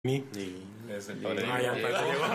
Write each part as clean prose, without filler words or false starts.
Es el padre ya, Diego.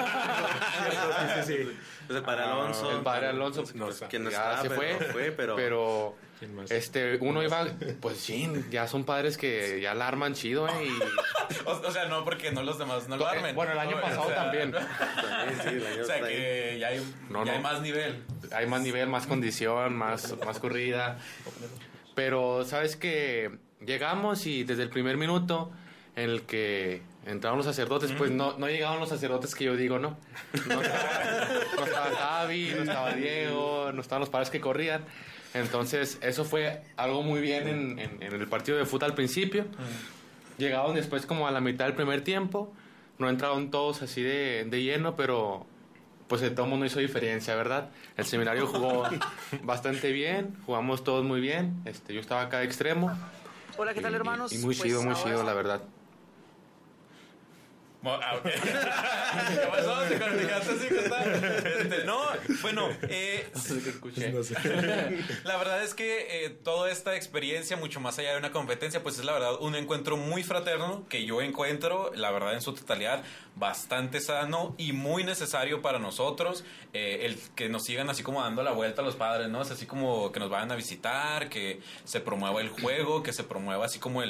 Sí. Es el padre Alonso. El padre Alonso, quien no ya está, se fue, pero ¿Quién más? uno iba, pues sí, ya son padres que ya la arman chido, y O sea, no porque no los demás no lo armen. bueno, el año pasado también. también, sí, el año O sea, trae. que ya hay, No, ya hay no. más nivel. Hay más nivel, más condición, más corrida. Pero sabes que llegamos y desde el primer minuto en el que entraron los sacerdotes, pues no llegaban los sacerdotes que yo digo, no. No estaba Javi, no estaba Diego, no estaban los padres que corrían. Entonces eso fue algo muy bien en el partido de fútbol al principio. Llegaron después como a la mitad del primer tiempo. No entraron todos así de lleno, pero pues de todo mundo hizo diferencia, ¿verdad? El seminario jugó bastante bien, jugamos todos muy bien. Yo estaba acá de extremo. Hola, ¿qué tal, hermanos? Y muy Pues chido, ahora- la verdad. Ok. ¿Qué pasó? ¿Te quedaste así, Costa? No, bueno, No sé. la verdad es que toda esta experiencia, mucho más allá de una competencia, pues es la verdad un encuentro muy fraterno que yo encuentro, la verdad, en su totalidad, bastante sano y muy necesario para nosotros. El que nos sigan así como dando la vuelta a los padres, ¿no? Es así como que nos vayan a visitar, que se promueva el juego, que se promueva así como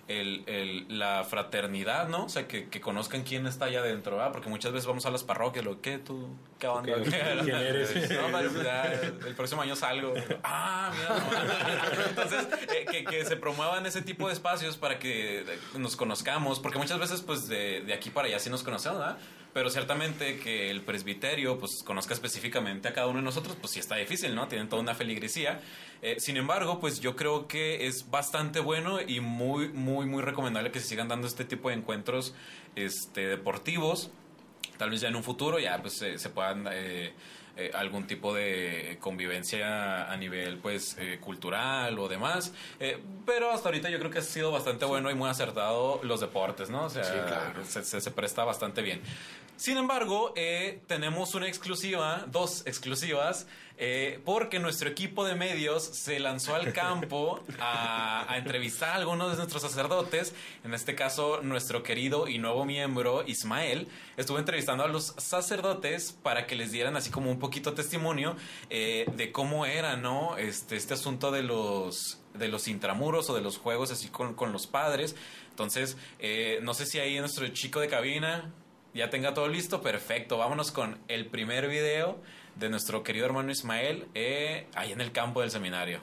la fraternidad, ¿no? O sea, que conozcan quién está allá adentro, ¿verdad? Porque muchas veces vamos a las parroquias, ¿qué tú? ¿Qué onda? ¿Quién eres? No, pero pues ya, el próximo año salgo. Ah, mira. Entonces, que se promuevan ese tipo de espacios para que nos conozcamos, porque muchas veces, pues, de aquí para allá sí nos conocemos, ¿verdad? Pero ciertamente que el presbiterio, pues, conozca específicamente a cada uno de nosotros, pues sí está difícil, ¿no? Tienen toda una feligresía. Sin embargo, pues yo creo que es bastante bueno y muy, muy, muy recomendable que se sigan dando este tipo de encuentros deportivos. Tal vez ya en un futuro ya pues se puedan algún tipo de convivencia a nivel pues cultural o demás, pero hasta ahorita yo creo que ha sido bastante bueno y muy acertado los deportes, ¿no? O sea, sí, claro. se presta bastante bien. Sin embargo, tenemos dos exclusivas, porque nuestro equipo de medios se lanzó al campo a entrevistar a algunos de nuestros sacerdotes. En este caso, nuestro querido y nuevo miembro, Ismael, estuvo entrevistando a los sacerdotes para que les dieran así como un poquito testimonio de cómo era, ¿no? Este asunto de los intramuros o de los juegos así con los padres. Entonces, no sé si ahí nuestro chico de cabina ya tenga todo listo. Perfecto, vámonos con el primer video de nuestro querido hermano Ismael ahí en el campo del seminario.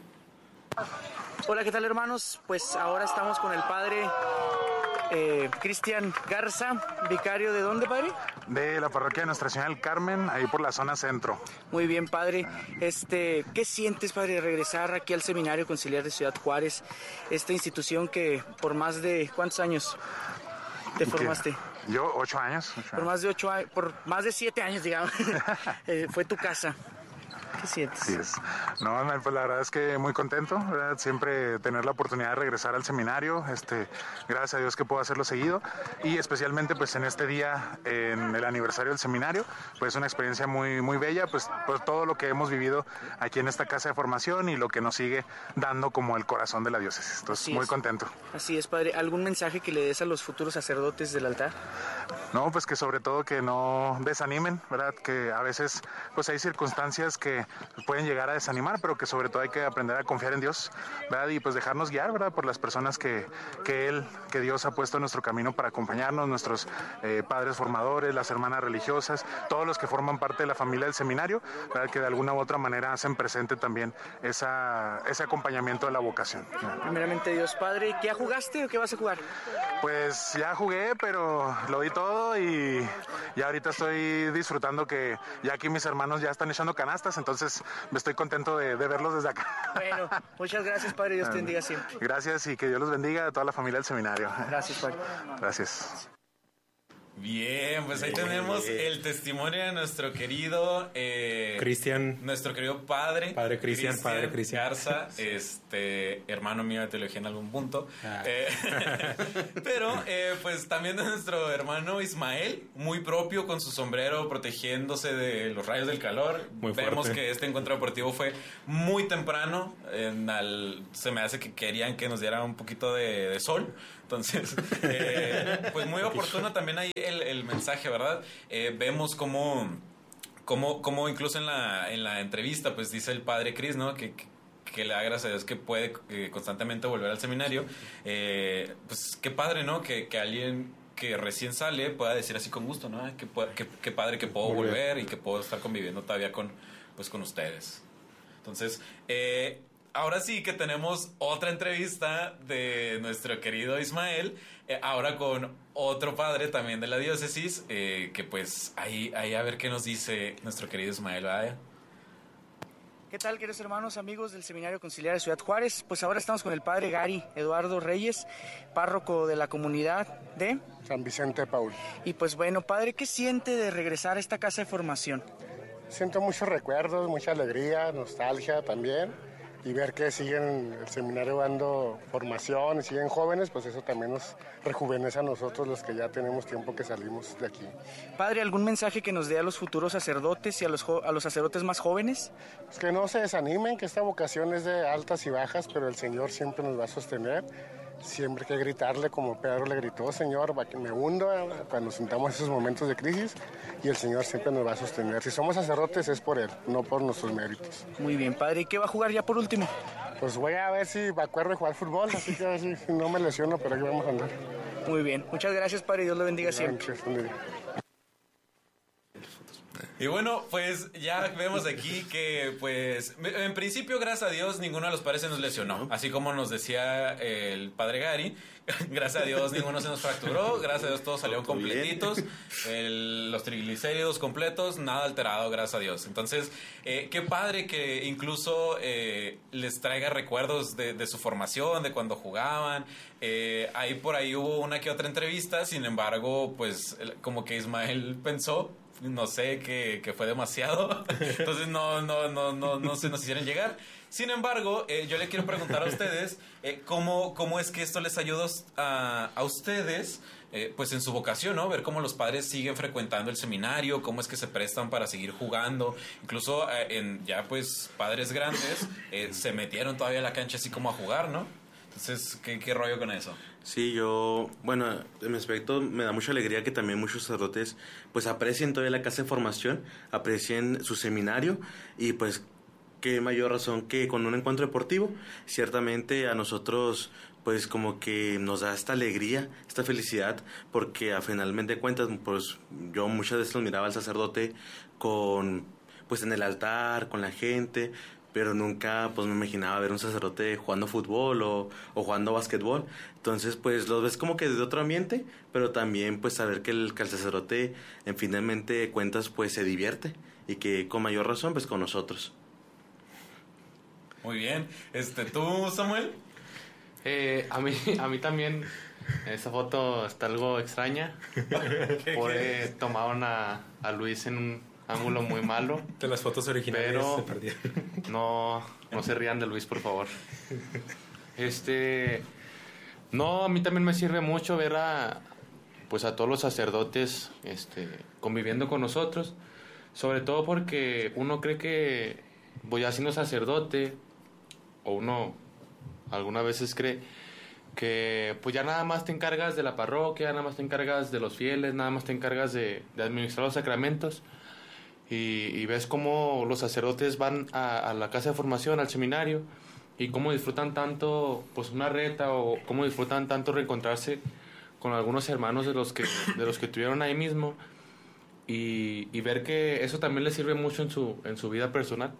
Hola, ¿qué tal, hermanos? Pues ahora estamos con el padre Cristian Garza, vicario ¿de dónde, padre? De la parroquia de Nuestra Señora del Carmen, ahí por la zona centro. Muy bien, padre. ¿Qué sientes, padre, de regresar aquí al Seminario Conciliar de Ciudad Juárez? Esta institución que por más de ¿cuántos años te formaste? Yo, 8 años. Por más de 8 años, por más de 7 años, digamos, fue tu casa. ¿Qué sientes? Así es. No, pues la verdad es que muy contento, ¿verdad? Siempre tener la oportunidad de regresar al seminario, gracias a Dios que puedo hacerlo seguido, y especialmente pues en este día, en el aniversario del seminario, pues una experiencia muy, muy bella, pues por todo lo que hemos vivido aquí en esta casa de formación y lo que nos sigue dando como el corazón de la diócesis. Entonces, Así muy es. contento. Así es, padre. ¿Algún mensaje que le des a los futuros sacerdotes del altar? No, pues que sobre todo que no desanimen, ¿verdad? Que a veces pues hay circunstancias que pueden llegar a desanimar, pero que sobre todo hay que aprender a confiar en Dios, ¿verdad? Y pues dejarnos guiar, ¿verdad? Por las personas que Dios ha puesto en nuestro camino para acompañarnos, nuestros padres formadores, las hermanas religiosas, todos los que forman parte de la familia del seminario, ¿verdad? Que de alguna u otra manera hacen presente también ese acompañamiento de la vocación. Primeramente Dios, padre. ¿Ya jugaste o qué vas a jugar? Pues ya jugué, pero lo di todo y ya ahorita estoy disfrutando que ya aquí mis hermanos ya están echando canastas, entonces me estoy contento de verlos desde acá. Bueno, muchas gracias, padre. Dios te bendiga siempre. Gracias y que Dios los bendiga a toda la familia del seminario. Gracias, padre. Gracias. Bien, pues ahí tenemos el testimonio de nuestro querido Cristian. nuestro querido padre Cristian Garza, hermano mío de teología en algún punto. Pero pues también de nuestro hermano Ismael, muy propio, con su sombrero, protegiéndose de los rayos del calor. Muy Vemos fuerte. que este encuentro deportivo fue muy temprano. Se me hace que querían que nos diera un poquito de sol. Entonces, pues muy oportuno también ahí el mensaje, ¿verdad? Vemos cómo incluso en la entrevista, pues dice el padre Chris, ¿no? Que le da gracias a Dios que puede constantemente volver al seminario. Pues qué padre, ¿no? Que alguien que recién sale pueda decir así con gusto, ¿no? Qué padre que puedo volver y que puedo estar conviviendo todavía con ustedes. Entonces, ahora sí que tenemos otra entrevista de nuestro querido Ismael, ahora con otro padre también de la diócesis, que pues ahí a ver qué nos dice nuestro querido Ismael, ¿verdad? ¿Qué tal, queridos hermanos, amigos del Seminario Conciliar de Ciudad Juárez? Pues ahora estamos con el padre Gary Eduardo Reyes, párroco de la comunidad de San Vicente de Paul. Y pues bueno, padre, ¿qué siente de regresar a esta casa de formación? Siento muchos recuerdos, mucha alegría, nostalgia también, y ver que siguen el seminario dando formación y siguen jóvenes, pues eso también nos rejuvenece a nosotros los que ya tenemos tiempo que salimos de aquí. Padre, ¿algún mensaje que nos dé a los futuros sacerdotes y a los sacerdotes más jóvenes? Pues que no se desanimen, que esta vocación es de altas y bajas, pero el Señor siempre nos va a sostener. Siempre hay que gritarle como Pedro le gritó, Señor, para que me hunda cuando sintamos esos momentos de crisis, y el Señor siempre nos va a sostener. Si somos sacerdotes es por Él, no por nuestros méritos. Muy bien, padre. ¿Y qué va a jugar ya por último? Pues voy a ver si me acuerdo de jugar fútbol, así que a ver si no me lesiono, pero aquí vamos a andar. Muy bien, muchas gracias, padre, y Dios lo bendiga siempre. Y bueno, pues ya vemos aquí que, pues, en principio, gracias a Dios, ninguno de los padres se nos lesionó. Así como nos decía el padre Gary, gracias a Dios, ninguno se nos fracturó. Gracias a Dios, todos salieron completitos. Los triglicéridos completos, nada alterado, gracias a Dios. Entonces, qué padre que incluso les traiga recuerdos de su formación, de cuando jugaban. Ahí por ahí hubo una que otra entrevista, sin embargo, pues, como que Ismael pensó, no sé, que fue demasiado. Entonces no se nos hicieron llegar. Sin embargo, yo le quiero preguntar a ustedes cómo es que esto les ayuda a ustedes pues en su vocación, ¿no? Ver cómo los padres siguen frecuentando el seminario, cómo es que se prestan para seguir jugando. Incluso ya pues padres grandes se metieron todavía a la cancha así como a jugar, ¿no? Entonces, ¿qué rollo con eso? Sí, bueno, en mi aspecto me da mucha alegría que también muchos sacerdotes pues aprecien todavía la casa de formación, aprecien su seminario, y pues qué mayor razón que con un encuentro deportivo. Ciertamente a nosotros pues como que nos da esta alegría, esta felicidad, porque a finalmente de cuentas pues yo muchas veces los miraba al sacerdote pues en el altar, con la gente, pero nunca pues me imaginaba ver un sacerdote jugando fútbol o jugando básquetbol. Entonces pues los ves como que de otro ambiente, pero también pues saber que el sacerdote en finalmente de cuentas pues se divierte, y que con mayor razón pues con nosotros. Muy bien. ¿Tú, Samuel? A mí también esa foto está algo extraña. Tomaron a Luis en un ángulo muy malo. De las fotos originales pero se perdieron. No se rían de Luis, por favor. No, a mí también me sirve mucho ver a todos los sacerdotes conviviendo con nosotros, sobre todo porque uno cree que voy ya siendo sacerdote, o uno algunas veces cree que pues ya nada más te encargas de la parroquia, nada más te encargas de los fieles, nada más te encargas de administrar los sacramentos. Y ves cómo los sacerdotes van a la casa de formación, al seminario, y cómo disfrutan tanto pues una reta, o cómo disfrutan tanto reencontrarse con algunos hermanos de los que estuvieron ahí mismo, y ver que eso también les sirve mucho en su vida personal.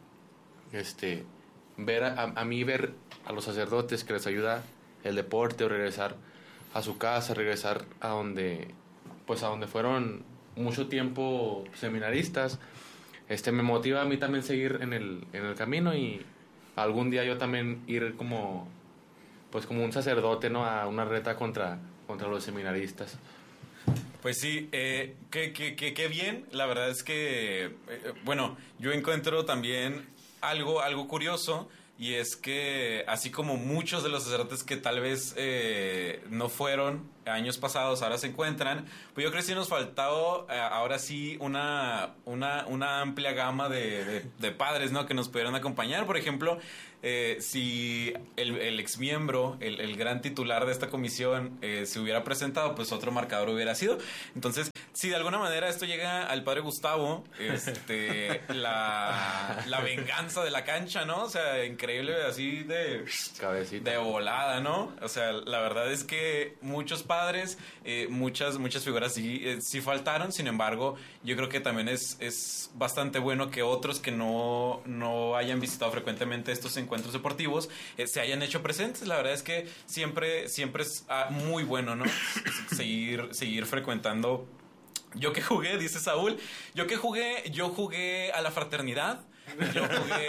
Ver a mí ver a los sacerdotes que les ayuda el deporte, o regresar a su casa, regresar a donde fueron mucho tiempo seminaristas, me motiva a mí también seguir en el camino, y algún día yo también ir como un sacerdote, ¿no? A una reta contra los seminaristas. Pues sí, qué bien. La verdad es que, bueno, yo encuentro también algo curioso, y es que así como muchos de los sacerdotes que tal vez no fueron años pasados ahora se encuentran, pues yo creo que sí nos faltaba ahora sí una amplia gama de padres, ¿no? Que nos pudieran acompañar. Por ejemplo, si el exmiembro, el gran titular de esta comisión, se hubiera presentado, pues otro marcador hubiera sido. Entonces, si de alguna manera esto llega al padre Gustavo, la venganza de la cancha, ¿no? O sea, increíble, así de cabecita, de volada, ¿no? O sea, la verdad es que muchos padres, muchas figuras sí faltaron. Sin embargo, yo creo que también es bastante bueno que otros que no hayan visitado frecuentemente estos encuentros deportivos se hayan hecho presentes. La verdad es que siempre es muy bueno, ¿no? seguir frecuentando. Yo que jugué, dice Saúl, yo jugué a la fraternidad, yo jugué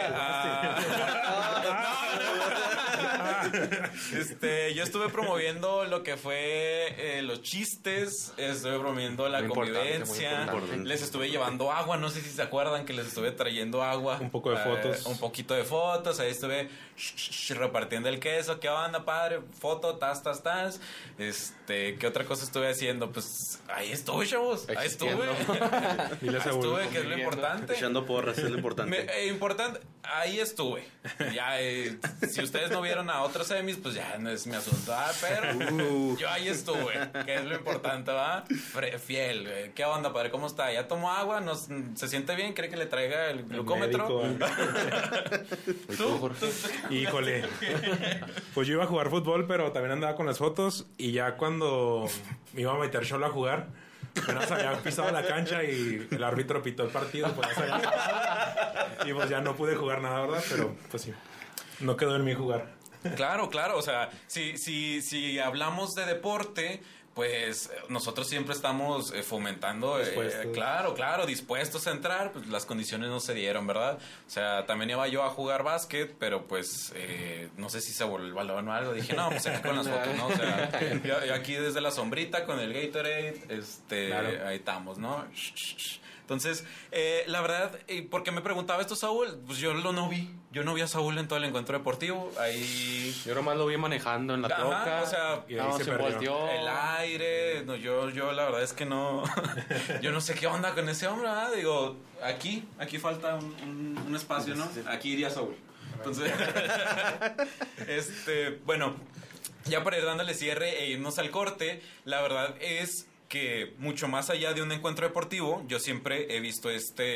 yo estuve promoviendo lo que fue los chistes, estuve promoviendo la convivencia, les estuve llevando agua, no sé si se acuerdan que les estuve trayendo agua. Un poco de fotos. Un poquito de fotos, ahí estuve repartiendo el queso, ¿qué onda, padre? Foto, tas. ¿Qué otra cosa estuve haciendo? Pues ahí estuve, chavos, ahí estuve. Estuve, que es lo importante. Echando porras, es lo importante. Ahí estuve. Ya, si ustedes no vieron a otros semis, pues ya no es mi asunto, pero yo ahí estuve, que es lo importante, ¿va? Fiel. ¿Qué onda, padre? ¿Cómo está? ¿Ya tomó agua? ¿Se siente bien? ¿Cree que le traiga el glucómetro? ¿Tú? Híjole. Pues yo iba a jugar fútbol, pero también andaba con las fotos, y ya cuando me iba a meter solo a jugar, apenas había pisado la cancha y el árbitro pitó el partido, pues y pues ya no pude jugar nada, ¿verdad? Pero pues sí, no quedó en mí jugar. Claro, o sea, si hablamos de deporte, pues nosotros siempre estamos fomentando, claro, dispuestos a entrar, pues las condiciones no se dieron, ¿verdad? O sea, también iba yo a jugar básquet, pero pues no sé si se volvió el balón o algo, dije, no, pues aquí con las fotos, ¿no? O sea, yo aquí desde la sombrita con el Gatorade, claro. Ahí estamos, ¿no? Entonces, la verdad, ¿por qué me preguntaba esto, Saúl? Pues yo no vi a Saúl en todo el encuentro deportivo. Ahí yo nomás lo vi manejando en la troca. O sea, y ahí se volteó el aire. No, yo la verdad es que no. Yo no sé qué onda con ese hombre, ¿verdad? Digo, aquí falta un espacio, ¿no? Aquí iría Saúl. Entonces, bueno, ya para ir dándole cierre e irnos al corte, la verdad es que mucho más allá de un encuentro deportivo, yo siempre he visto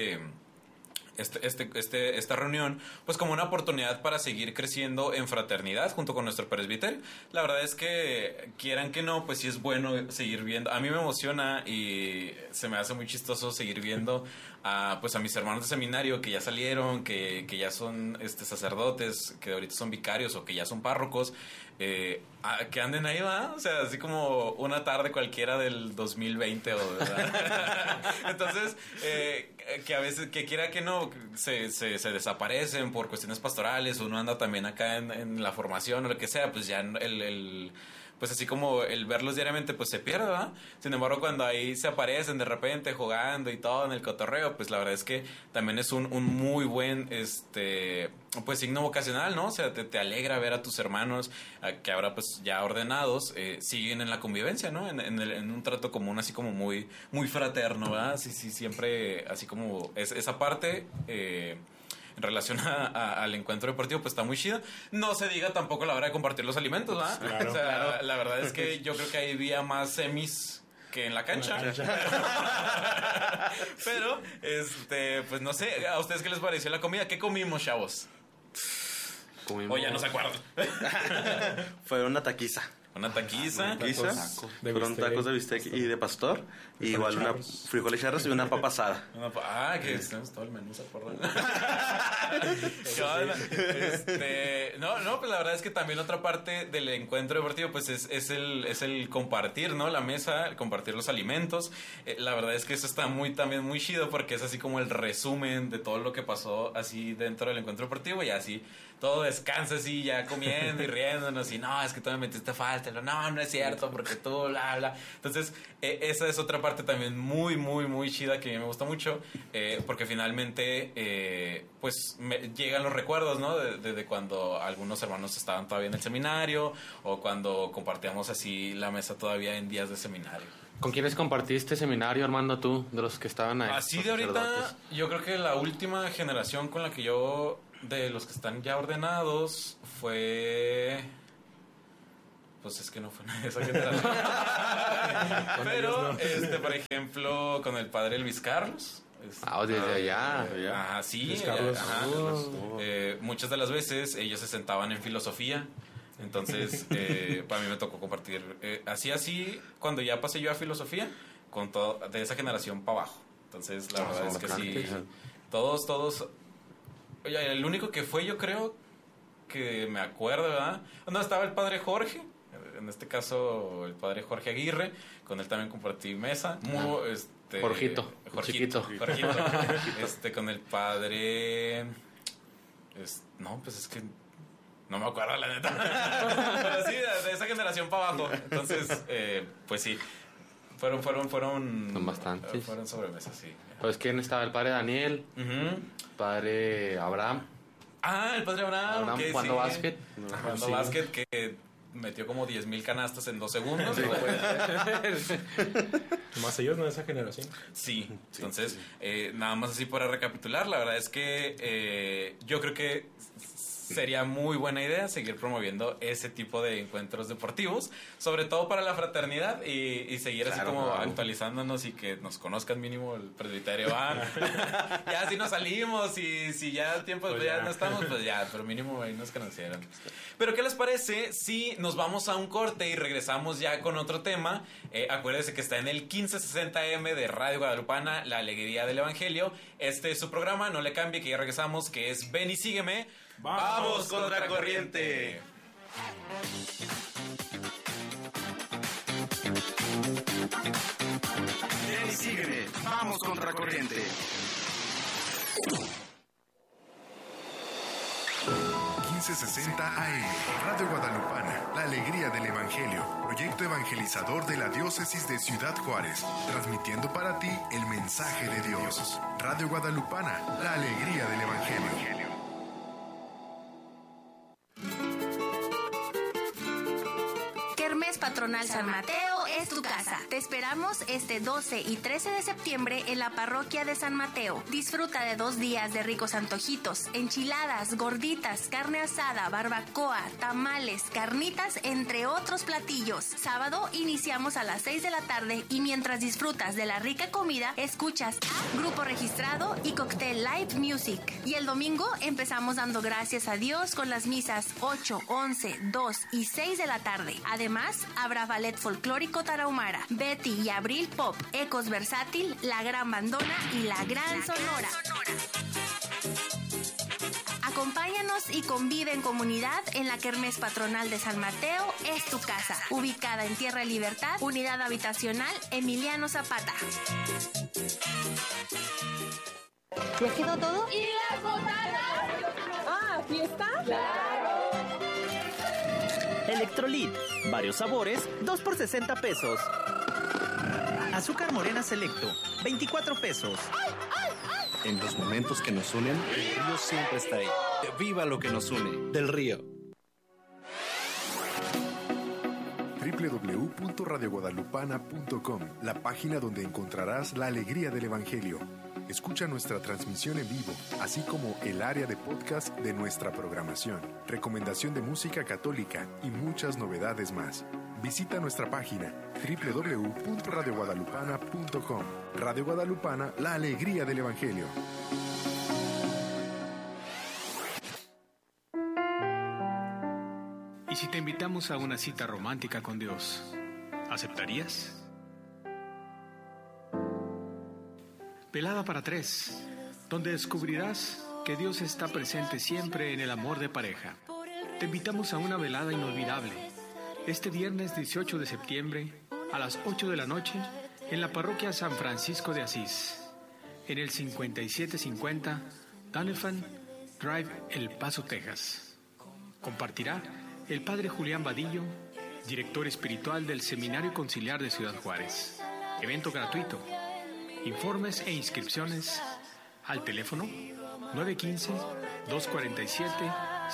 esta reunión pues como una oportunidad para seguir creciendo en fraternidad junto con nuestro presbiterio. La verdad es que quieran que no, pues sí es bueno seguir viendo. A mí me emociona y se me hace muy chistoso seguir viendo a mis hermanos de seminario que ya salieron, que ya son sacerdotes, que ahorita son vicarios o que ya son párrocos, que anden ahí, ¿va? O sea, así como una tarde cualquiera del 2020 ¿verdad? Entonces, que a veces, que quiera que no, se desaparecen por cuestiones pastorales, uno anda también acá en la formación o lo que sea, pues ya pues así como el verlos diariamente pues se pierde, ¿verdad? Sin embargo, cuando ahí se aparecen de repente jugando y todo en el cotorreo, pues la verdad es que también es un muy buen pues signo vocacional, ¿no? O sea, te alegra ver a tus hermanos que ahora pues ya ordenados siguen en la convivencia, ¿no? En un trato común así como muy, muy fraterno, ¿verdad? Sí, siempre así como esa parte en relación al encuentro deportivo, pues está muy chido. No se diga tampoco la hora de compartir los alimentos, ¿verdad? Claro, o sea, la verdad es que yo creo que ahí había más semis que en la cancha. Pero, pues no sé, ¿a ustedes qué les pareció la comida? ¿Qué comimos, chavos? O ya no se acuerdan. Fue una taquiza. Una taquiza. Fueron tacos de bistec y de pastor. Y igual frijoles charros y una papa asada. Que tenemos todo el menú, ¿se acuerdan? No, pues la verdad es que también otra parte del encuentro deportivo pues es el compartir, ¿no? La mesa, el compartir los alimentos. La verdad es que eso está también muy chido porque es así como el resumen de todo lo que pasó así dentro del encuentro deportivo y así todo descansa así ya comiendo y riéndonos y no, es que tú me metiste falta quédatelo. No es cierto, porque tú, bla, bla. Entonces, esa es otra parte también muy, muy, muy chida que a mí me gusta mucho, porque finalmente, pues, llegan los recuerdos, ¿no? De cuando algunos hermanos estaban todavía en el seminario, o cuando compartíamos así la mesa todavía en días de seminario. ¿Con quiénes compartiste seminario, Armando, tú, de los que estaban ahí? Así de ahorita, yo creo que la última generación con la que yo, de los que están ya ordenados, fue... Pues es que no fue de esa generación. Pero, por ejemplo, con el padre Luis Carlos. Desde allá. Ajá, sí. Luis Carlos. Muchas de las veces ellos se sentaban en filosofía. Entonces, para mí me tocó compartir así, cuando ya pasé yo a filosofía, con todo, de esa generación para abajo. Entonces, la verdad es que sí, todos, oye, el único que fue, yo creo, que me acuerdo, ¿verdad? No, estaba el padre Jorge, en este caso, el padre Jorge Aguirre, con él también compartí mesa. Jorgito. Jorgito. Con el padre, no, pues es que... No me acuerdo, la neta. Pero sí, de esa generación para abajo. Entonces, pues sí. Fueron Son bastantes. Fueron sobremesas, sí. Pues, ¿quién estaba? El padre Daniel. Padre Abraham. El padre Abraham. Jugando básquet. Jugando básquet, que metió como 10,000 canastas en 2 segundos. Más ellos, no de esa generación. Sí, entonces, nada más así para recapitular, la verdad es que yo creo que sería muy buena idea seguir promoviendo ese tipo de encuentros deportivos, sobre todo para la fraternidad y seguir así como actualizándonos y que nos conozcan mínimo el presbiterio. Ya si nos salimos y si ya el tiempo pues ya no estamos, pues ya, pero mínimo ahí nos conocieron. Pero ¿qué les parece si nos vamos a un corte y regresamos ya con otro tema? Acuérdense que está en el 1560M de Radio Guadalupana, La Alegría del Evangelio. Este es su programa, no le cambie, que ya regresamos, que es Ven y Sígueme. ¡Vamos contra corriente! Ven y sígueme, vamos contra corriente. 1560 AM, Radio Guadalupana, La Alegría del Evangelio, proyecto evangelizador de la Diócesis de Ciudad Juárez, transmitiendo para ti el mensaje de Dios. Radio Guadalupana, La Alegría del Evangelio. Kermés Patronal San Mateo es tu casa. Te esperamos este 12 y 13 de septiembre en la parroquia de San Mateo. Disfruta de 2 días de ricos antojitos, enchiladas, gorditas, carne asada, barbacoa, tamales, carnitas, entre otros platillos. Sábado iniciamos a las 6 de la tarde y mientras disfrutas de la rica comida, escuchas grupo registrado y cóctel live music. Y el domingo empezamos dando gracias a Dios con las misas 8, 11, 2 y 6 de la tarde. Además, habrá ballet folclórico tarahumara, Betty y Abril Pop, Ecos Versátil, La Gran Bandona y La Gran Sonora. Acompáñanos y convive en comunidad en la Kermés Patronal de San Mateo, es tu casa, ubicada en Tierra Libertad, Unidad Habitacional Emiliano Zapata. ¿Ya quedó todo? ¿Y las botanas? ¿Aquí está? ¡Claro! Electrolit, varios sabores, 2 por 60 pesos. Azúcar morena selecto, 24 pesos. En los momentos que nos unen, el río siempre está ahí. ¡Viva lo que nos une! Del Río. www.radioguadalupana.com, la página donde encontrarás la alegría del Evangelio. Escucha nuestra transmisión en vivo, así como el área de podcast de nuestra programación, recomendación de música católica y muchas novedades más. Visita nuestra página www.radioguadalupana.com. Radio Guadalupana, la alegría del Evangelio. ¿Y si te invitamos a una cita romántica con Dios, aceptarías? Velada para 3, donde descubrirás que Dios está presente siempre en el amor de pareja. Te invitamos a una velada inolvidable, este viernes 18 de septiembre, a las 8 de la noche, en la parroquia San Francisco de Asís, en el 5750 Donovan Drive, El Paso, Texas. Compartirá el padre Julián Vadillo, director espiritual del Seminario Conciliar de Ciudad Juárez. Evento gratuito. Informes e inscripciones al teléfono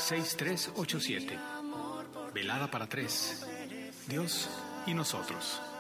915-247-6387. Velada para 3. Dios y nosotros.